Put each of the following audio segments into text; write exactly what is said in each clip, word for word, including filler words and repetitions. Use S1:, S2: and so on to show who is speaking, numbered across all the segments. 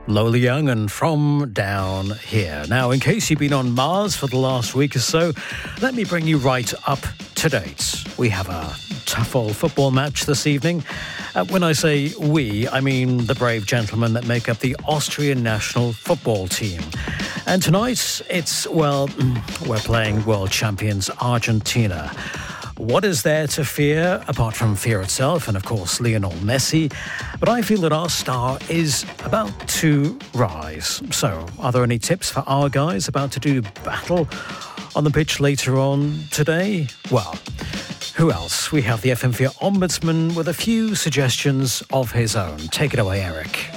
S1: Lola Young and From Down Here. Now, in case you've been on Mars for the last week or so, let me bring you right up to date. We have a tough old football match this evening. Uh, when I say we, I mean the brave gentlemen that make up the Austrian national football team. And tonight, it's, well, we're playing world champions Argentina. What is there to fear, apart from fear itself and, of course, Lionel Messi? But I feel that our star is about to rise. So, are there any tips for our guys about to do battle on the pitch later on today? Well, who else? We have the F M four Ombudsman with a few suggestions of his own. Take it away, Eric.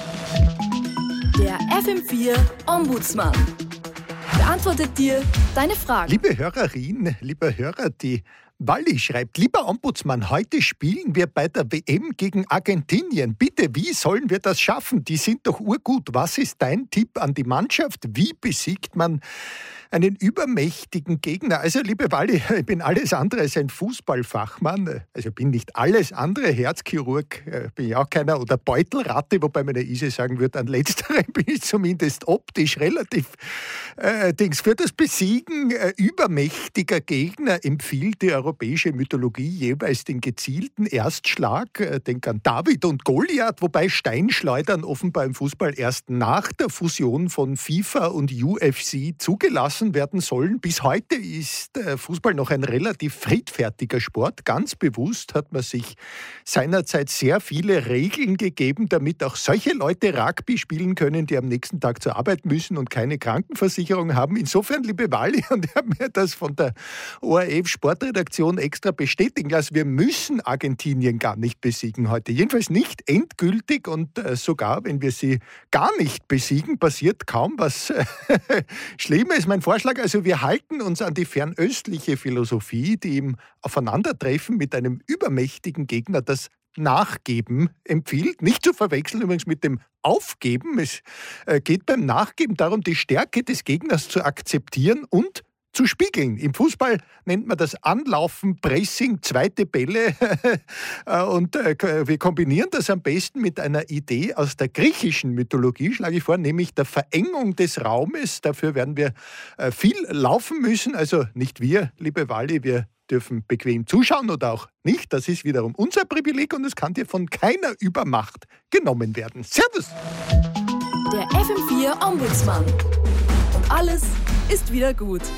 S2: Der F M four Ombudsman beantwortet dir deine Fragen.
S3: Liebe Hörerin, lieber Hörer, die Walli schreibt, lieber Ombudsmann, heute spielen wir bei der W M gegen Argentinien. Bitte, wie sollen wir das schaffen? Die sind doch urgut. Was ist dein Tipp an die Mannschaft? Wie besiegt man einen übermächtigen Gegner? Also, liebe Walli, ich bin alles andere als ein Fußballfachmann. Also bin nicht alles andere. Herzchirurg bin ich auch keiner. Oder Beutelratte, wobei meine Ise sagen würde, an letzterem bin ich zumindest optisch relativ äh, Dings. Für das Besiegen äh, übermächtiger Gegner empfiehlt die europäische Mythologie jeweils den gezielten Erstschlag. Äh, denk an David und Goliath, wobei Steinschleudern offenbar im Fußball erst nach der Fusion von FIFA und U F C zugelassen werden sollen. Bis heute ist Fußball noch ein relativ friedfertiger Sport. Ganz bewusst hat man sich seinerzeit sehr viele Regeln gegeben, damit auch solche Leute Rugby spielen können, die am nächsten Tag zur Arbeit müssen und keine Krankenversicherung haben. Insofern, liebe Walli, und ich habe mir das von der O R F Sportredaktion extra bestätigen lassen, wir müssen Argentinien gar nicht besiegen heute. Jedenfalls nicht endgültig, und äh, sogar wenn wir sie gar nicht besiegen, passiert kaum was äh, Schlimmes. Mein Vorschlag, also wir halten uns an die fernöstliche Philosophie, die im Aufeinandertreffen mit einem übermächtigen Gegner das Nachgeben empfiehlt. Nicht zu verwechseln übrigens mit dem Aufgeben. Es geht beim Nachgeben darum, die Stärke des Gegners zu akzeptieren und zu spiegeln. Im Fußball nennt man das Anlaufen, Pressing, zweite Bälle und wir kombinieren das am besten mit einer Idee aus der griechischen Mythologie, schlage ich vor, nämlich der Verengung des Raumes. Dafür werden wir viel laufen müssen, also nicht wir, liebe Walli, wir dürfen bequem zuschauen oder auch nicht. Das ist wiederum unser Privileg und es kann dir von keiner Übermacht genommen werden. Servus!
S2: Der F M four Ombudsmann. Und alles ist wieder gut.